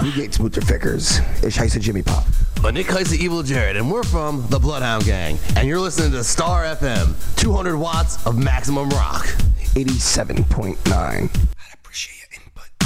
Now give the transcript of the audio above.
Wie geht's, Mutterfickers? Ich heiße Jimmy Pop. But Nick heißt Evil Jared, and we're from the Bloodhound Gang. And you're listening to Star FM, 200 watts of maximum rock. 87.9.